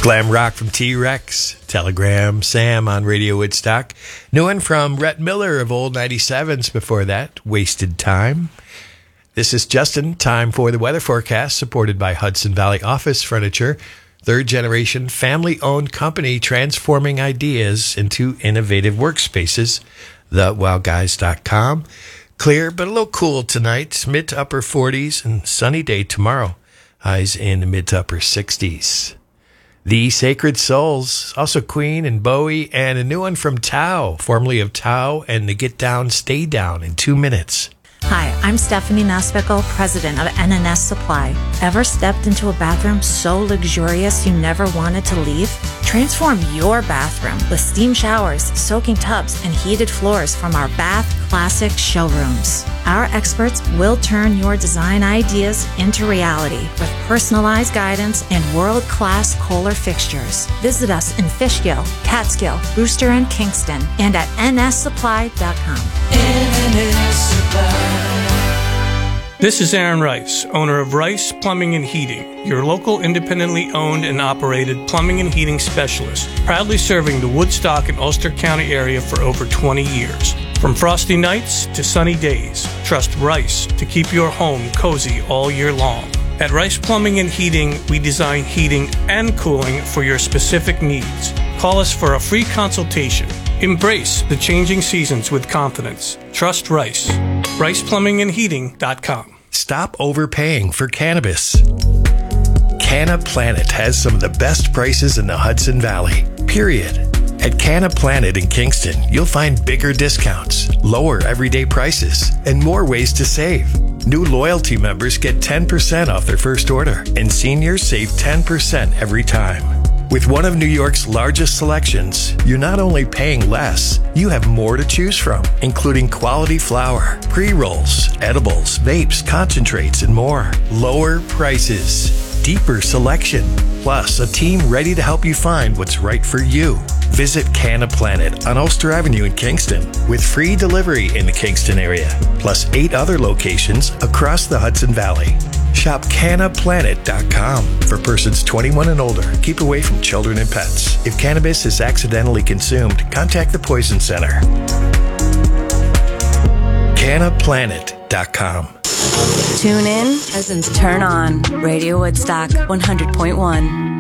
Glam rock from T-Rex, Telegram Sam on Radio Woodstock. New one from Rhett Miller of Old 97s before that, Wasted Time. This is Justin, time for the weather forecast, supported by Hudson Valley Office Furniture, third-generation family-owned company transforming ideas into innovative workspaces, thewowguys.com. Clear but a little cool tonight, mid to upper 40s, and sunny day tomorrow, highs in the mid to upper 60s. The Sacred Souls, also Queen and Bowie, and a new one from Tao, formerly of Tao, and the Get Down, Stay Down in 2 minutes. Hi, I'm Stephanie Naspickle, president of NNS Supply. Ever stepped into a bathroom so luxurious you never wanted to leave? Transform your bathroom with steam showers, soaking tubs, and heated floors from our Bath Classic showrooms. Our experts will turn your design ideas into reality with personalized guidance and world-class Kohler fixtures. Visit us in Fishkill, Catskill, Brewster, and Kingston, and at nssupply.com. NNS Supply. This is Aaron Rice, owner of Rice Plumbing and Heating, your local independently owned and operated plumbing and heating specialist, proudly serving the Woodstock and Ulster County area for over 20 years. From frosty nights to sunny days, trust Rice to keep your home cozy all year long. At Rice Plumbing and Heating, we design heating and cooling for your specific needs. Call us for a free consultation. Embrace the changing seasons with confidence. Trust Rice. RicePlumbingandHeating.com. Stop overpaying for cannabis. Canna Planet has some of the best prices in the Hudson Valley, period. At Canna Planet in Kingston, you'll find bigger discounts, lower everyday prices, and more ways to save. New loyalty members get 10% off their first order, and seniors save 10% every time. With one of New York's largest selections, you're not only paying less, you have more to choose from, including quality flower, pre-rolls, edibles, vapes, concentrates, and more. Lower prices, deeper selection, plus a team ready to help you find what's right for you. Visit Canna Planet on Ulster Avenue in Kingston with free delivery in the Kingston area, plus 8 other locations across the Hudson Valley. Shop cannaplanet.com for persons 21 and older. Keep away from children and pets. If cannabis is accidentally consumed, contact the Poison Center. cannaplanet.com. Tune in, Cousins Turn On, Radio Woodstock 100.1.